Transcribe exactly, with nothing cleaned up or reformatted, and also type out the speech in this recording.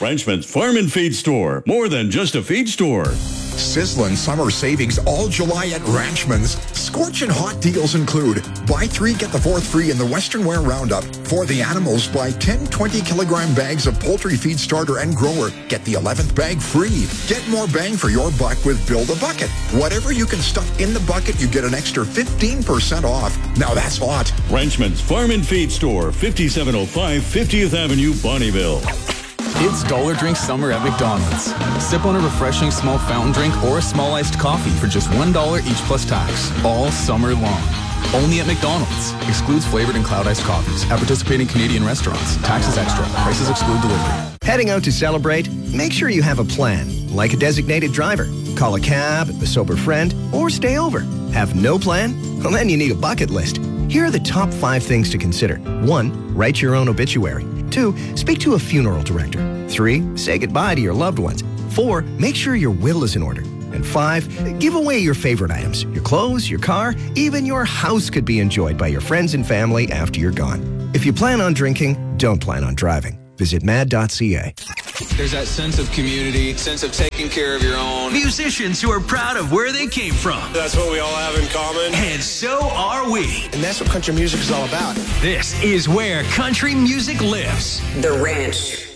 Frenchman's Farm and Feed Store. More than just a feed store. Sizzling summer savings all July at Ranchman's. Scorching hot deals include buy three, get the fourth free in the Western Wear Roundup. For the animals, buy ten twenty kilogram bags of poultry feed starter and grower. Get the eleventh bag free. Get more bang for your buck with Build a Bucket. Whatever you can stuff in the bucket, you get an extra fifteen percent off. Now that's hot. Ranchman's Farm and Feed Store, fifty-seven oh five fiftieth Avenue, Bonnyville. It's Dollar Drink Summer at McDonald's. Sip on a refreshing small fountain drink or a small iced coffee for just one dollar each plus tax, all summer long. Only at McDonald's. Excludes flavored and cloud iced coffees at participating Canadian restaurants. Taxes extra. Prices exclude delivery. Heading out to celebrate? Make sure you have a plan, like a designated driver. Call a cab, a sober friend, or stay over. Have no plan? Well, then you need a bucket list. Here are the top five things to consider. One, write your own obituary. Two, speak to a funeral director. Three, say goodbye to your loved ones. Four, make sure your will is in order. And five, give away your favorite items. Your clothes, your car, even your house could be enjoyed by your friends and family after you're gone. If you plan on drinking, don't plan on driving. Visit mad dot c a. There's that sense of community, sense of taking care of your own. Musicians who are proud of where they came from. That's what we all have in common. And so are we. And that's what country music is all about. This is where country music lives. The Ranch.